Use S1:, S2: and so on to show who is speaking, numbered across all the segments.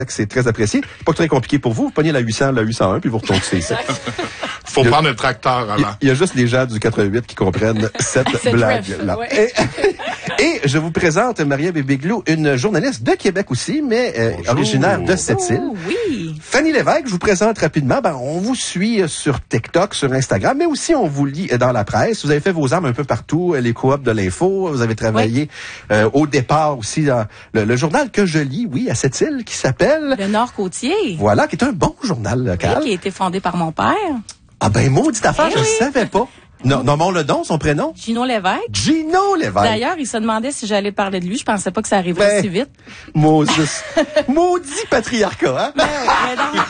S1: C'est très apprécié. Pas très compliqué pour vous. Vous pognez la 800, la 801, puis vous retournez ici.
S2: Faut prendre le tracteur avant.
S1: Il y a juste les gens du 88 qui comprennent cette blague-là.
S3: Ouais.
S1: Et je vous présente Marie-Ève Béglou, une journaliste de Québec aussi, mais originaire de Sept-Îles.
S3: Oh, oui.
S1: Fanny Lévesque, je vous présente rapidement. On vous suit sur TikTok, sur Instagram, mais aussi on vous lit dans la presse. Vous avez fait vos armes un peu partout, les coops de l'info. Vous avez travaillé au départ aussi dans le journal que je lis, oui, à Sept-Îles, qui s'appelle...
S3: Le Nord-Côtier.
S1: Voilà, qui est un bon journal local.
S3: Oui, qui a été fondé par mon père.
S1: Ah ben, maudite affaire, je ne savais pas. Non, nommons-le don, son prénom.
S3: Gino Lévesque.
S1: Gino Lévesque.
S3: D'ailleurs, il se demandait si j'allais parler de lui. Je pensais pas que ça arriverait si vite.
S1: Maudit patriarcat, hein?
S3: Mais non.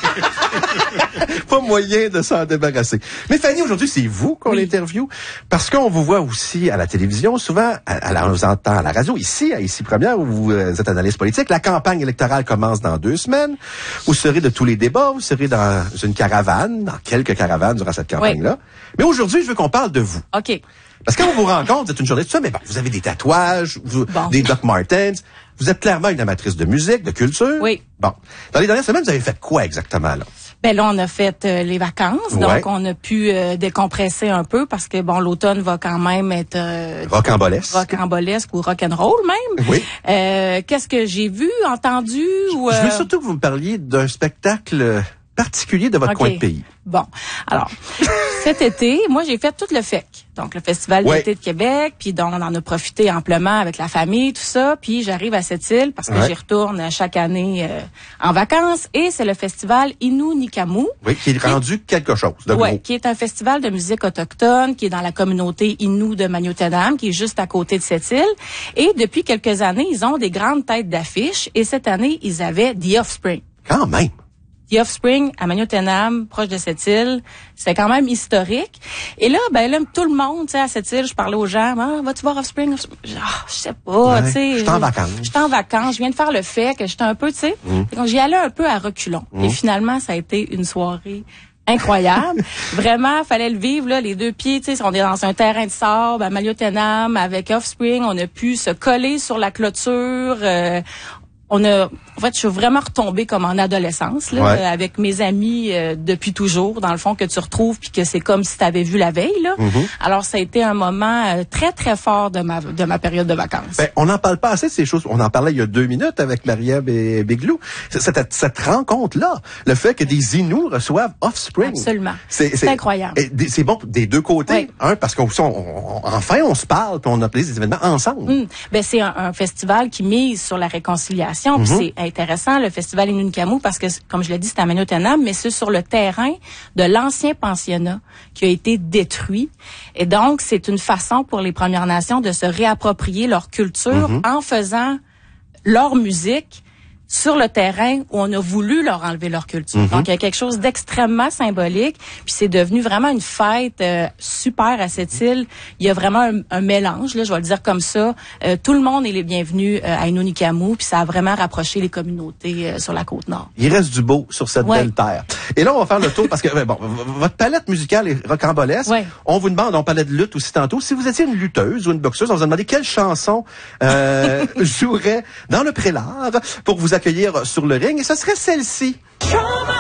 S1: Pas moyen de s'en débarrasser. Mais Fanny, aujourd'hui, c'est vous qu'on interviewe. Parce qu'on vous voit aussi à la télévision, souvent, on vous entend à la radio, ici, à Ici Première, où vous êtes analyste politique. La campagne électorale commence dans 2 semaines. Vous serez de tous les débats. Vous serez dans une caravane, dans quelques caravanes durant cette campagne-là. Mais aujourd'hui, je veux qu'on parle de vous.
S3: OK.
S1: Parce que quand on vous rencontre, vous êtes une journaliste, mais vous avez des tatouages, des Doc Martens. Vous êtes clairement une amatrice de musique, de culture.
S3: Oui.
S1: Bon. Dans les dernières semaines, vous avez fait quoi exactement, là?
S3: Ben là, on a fait les vacances, donc on a pu décompresser un peu parce que l'automne va quand même être rocambolesque ou rock'n'roll même.
S1: Oui.
S3: Qu'est-ce que j'ai vu, entendu ou
S1: Je veux surtout que vous me parliez d'un spectacle particulier de votre coin de pays.
S3: Bon, alors cet été, moi j'ai fait tout le FEC, donc le Festival d'été de Québec, puis on en a profité amplement avec la famille, tout ça, puis j'arrive à Sept-Îles parce que j'y retourne chaque année en vacances et c'est le festival Innu-Nikamu.
S1: Oui, qui est rendu quelque chose de gros.
S3: Oui, qui est un festival de musique autochtone qui est dans la communauté Innu de Magnotenam, qui est juste à côté de Sept-Îles. Et depuis quelques années, ils ont des grandes têtes d'affiche et cette année, ils avaient The Offspring.
S1: Quand même.
S3: The Offspring à Magnotenam, proche de Sept-Îles, c'est quand même historique. Et là, tout le monde, tu sais, à Sept-Îles, je parlais aux gens, vas-tu voir Offspring? Je sais pas, tu sais.
S1: Je suis en vacances.
S3: Je viens de faire le fait que j'étais un peu, tu sais. Donc j'y allais un peu à reculons. Et finalement, ça a été une soirée incroyable. Vraiment, fallait le vivre, là, les 2 pieds, tu sais, on est dans un terrain de sable à Magnotenam avec Offspring, on a pu se coller sur la clôture, en fait, je suis vraiment retombée comme en adolescence, là, avec mes amis depuis toujours, dans le fond, que tu retrouves puis que c'est comme si tu avais vu la veille, là. Alors, ça a été un moment très, très fort de ma période de vacances.
S1: Ben, on n'en parle pas assez de ces choses. On en parlait il y a 2 minutes avec Marie-Ève Béglou. Cette rencontre-là, le fait que des Inuits reçoivent Offspring.
S3: Absolument. C'est incroyable.
S1: C'est bon des 2 côtés. Un, parce enfin, on se parle puis on a des événements ensemble.
S3: Ben, c'est un festival qui mise sur la réconciliation. Puis c'est intéressant, le festival Innu-Nikamu, parce que, comme je l'ai dit, c'est à Magnotenam, mais c'est sur le terrain de l'ancien pensionnat qui a été détruit. Et donc, c'est une façon pour les Premières Nations de se réapproprier leur culture en faisant leur musique sur le terrain où on a voulu leur enlever leur culture. Donc, il y a quelque chose d'extrêmement symbolique. Puis c'est devenu vraiment une fête super à cette île. Il y a vraiment un mélange, là, je vais le dire comme ça. Tout le monde est les bienvenus à Innu-Nikamu. Puis ça a vraiment rapproché les communautés sur la Côte-Nord.
S1: Il reste du beau sur cette belle terre. Et là, on va faire le tour parce que, votre palette musicale est rocambolesque. On vous demande, on parlait de lutte aussi tantôt, si vous étiez une lutteuse ou une boxeuse, on vous a demandé quelle chanson jouerait dans le prélat pour vous accueillir sur le ring, et ce serait celle-ci.